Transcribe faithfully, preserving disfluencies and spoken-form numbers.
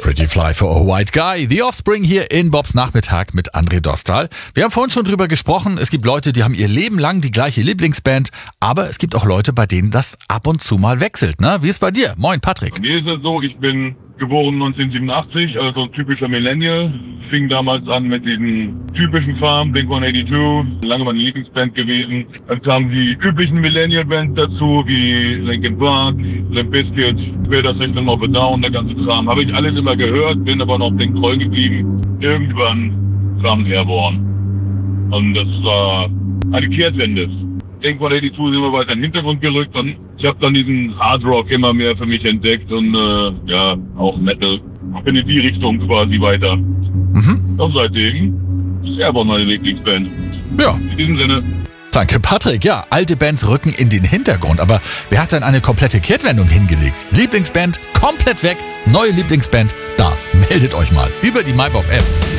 Pretty Fly for a White Guy. The Offspring hier in Bobs Nachmittag mit André Dostal. Wir haben vorhin schon drüber gesprochen. Es gibt Leute, die haben ihr Leben lang die gleiche Lieblingsband. Aber es gibt auch Leute, bei denen das ab und zu mal wechselt. Ne? Wie ist bei dir? Moin, Patrick. Bei mir ist es so, ich bin geboren neunzehnhundertsiebenundachtzig, also ein typischer Millennial. Fing damals an mit diesen typischen Farben, Blink one eighty-two, lange meine Lieblingsband gewesen. Dann kamen die üblichen Millennial-Bands dazu, wie Linkin Park, Limp Bizkit, später System of a Down, der ganze Kram. Habe ich alles immer gehört, bin aber noch den treu geblieben. Irgendwann kam Airborne. Und das war eine Kehrtwende. Blink one eighty-two sind wir weiter in den Hintergrund gerückt und ich habe dann diesen Hard Rock immer mehr für mich entdeckt und äh, ja, auch Metal. Bin in die Richtung quasi weiter. Mhm. Und seitdem ist Airborne meine Lieblingsband. Ja. In diesem Sinne. Danke, Patrick. Ja, alte Bands rücken in den Hintergrund. Aber wer hat denn eine komplette Kehrtwendung hingelegt? Lieblingsband komplett weg, neue Lieblingsband da. Meldet euch mal über die MyBob-App.